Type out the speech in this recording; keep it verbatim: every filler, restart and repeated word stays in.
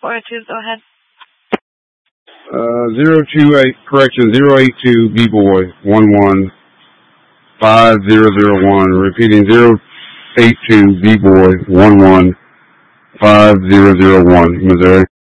four oh two, go ahead. Uh, zero two eight, correction, zero eight two B-Boy, one one five zero zero one, repeating zero eight two B-Boy, one one five zero zero one, Missouri.